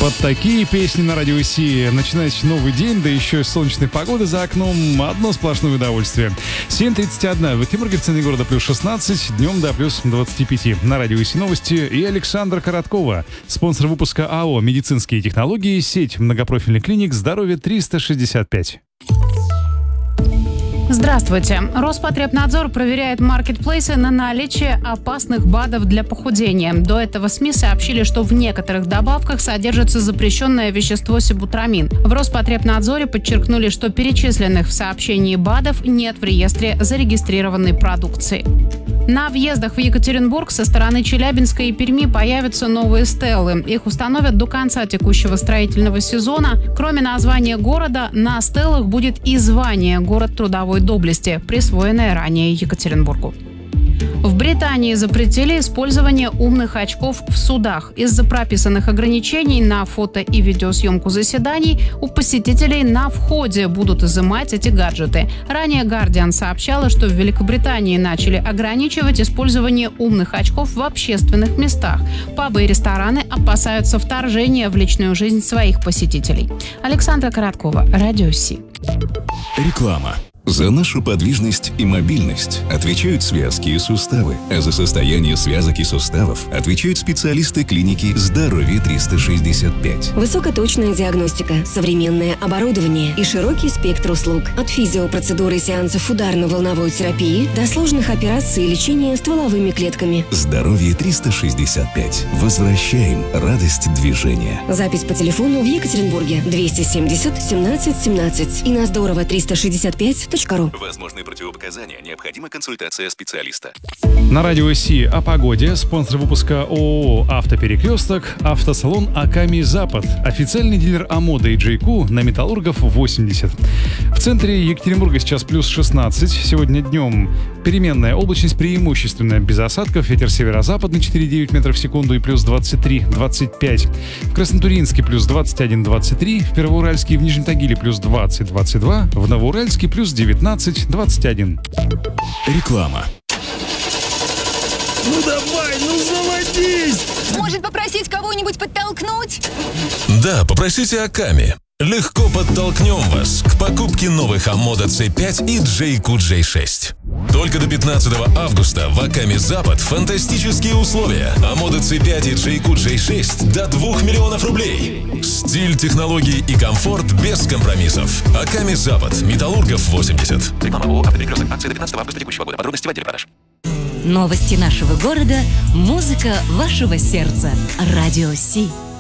Под такие песни на радио Си начинать новый день, да еще и солнечной погоды за окном, одно сплошное удовольствие. 7:31 в Екатеринбурге, в центре города плюс 16, днем до плюс 25. На радио Си новости и Александра Короткова. Спонсор выпуска АО «Медицинские технологии», сеть многопрофильных клиник «Здоровье 365». Здравствуйте. Роспотребнадзор проверяет маркетплейсы на наличие опасных БАДов для похудения. До этого СМИ сообщили, что в некоторых добавках содержится запрещенное вещество сибутрамин. В Роспотребнадзоре подчеркнули, что перечисленных в сообщении БАДов нет в реестре зарегистрированной продукции. На въездах в Екатеринбург со стороны Челябинска и Перми появятся новые стеллы. Их установят до конца текущего строительного сезона. Кроме названия города, на стеллах будет и звание «Город трудовой доблести», присвоенное ранее Екатеринбургу. В Британии запретили использование умных очков в судах. Из-за прописанных ограничений на фото- и видеосъемку заседаний у посетителей на входе будут изымать эти гаджеты. Ранее Guardian сообщала, что в Великобритании начали ограничивать использование умных очков в общественных местах. Пабы и рестораны опасаются вторжения в личную жизнь своих посетителей. Александра Короткова, Радио Си. Реклама. За нашу подвижность и мобильность отвечают связки и суставы, а за состояние связок и суставов отвечают специалисты клиники «Здоровье 365». Высокоточная диагностика, современное оборудование и широкий спектр услуг. От физиопроцедуры и сеансов ударно-волновой терапии до сложных операций и лечения стволовыми клетками. «Здоровье 365». Возвращаем радость движения. Запись по телефону в Екатеринбурге 270 17 17 и на здорово365.ру. Возможные противопоказания. Необходима консультация специалиста. На радио Си о погоде. Спонсор выпуска ООО «Автоперекресток», автосалон «Аками Запад», официальный дилер Амода и Джейку на Металлургов 80. В центре Екатеринбурга сейчас плюс 16. Сегодня днем переменная облачность, преимущественно без осадков, ветер северо-западный 4,9 метров в секунду и плюс 23-25. В Краснотурьинске плюс 21-23, в Первоуральске и в Нижнем Тагиле плюс 20-22, в Новоуральске плюс 19-21. Реклама. Ну давай, ну заводись! Может, попросить кого-нибудь подтолкнуть? Да, попросите Аками. Легко подтолкнем вас к покупке новых Амода C5 и Джейку J6. Только до 15 августа в Аками Запад фантастические условия. Амода C5 и Джейку J6 до 2 миллионов рублей. Стиль, технологии и комфорт без компромиссов. Аками Запад. Металлургов 80. Реклама ООО «Автоперекресток». Акция до 15 августа текущего года. Подробности в отделе продаж. Новости нашего города, музыка вашего сердца. Радио Си.